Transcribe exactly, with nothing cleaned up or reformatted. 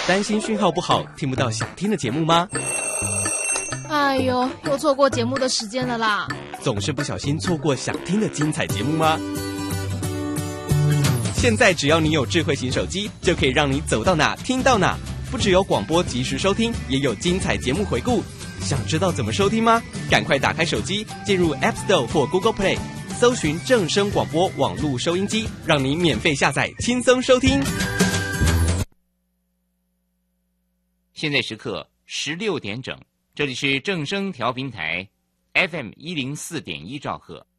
担心讯号不好，听不到想听的节目吗？ 哎呦，又错过节目的时间了啦！ 总是不小心错过想听的精彩节目吗？现在只要你有智慧型手机，就可以让你走到哪听到哪。不只有广播及时收听，也有精彩节目回顾。想知道怎么收听吗？赶快打开手机，进入 App Store 或 Google Play， 搜寻正声广播网络收音机，让你免费下载，轻松收听。 现在时刻十六点整，这里是正声调频台 F M 一零四点一兆赫。